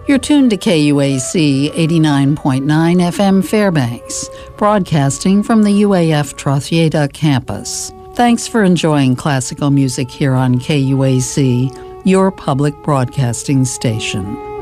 You're tuned to KUAC 89.9 FM Fairbanks, broadcasting from the UAF Trothieta campus. Thanks for enjoying classical music here on KUAC, your public broadcasting station.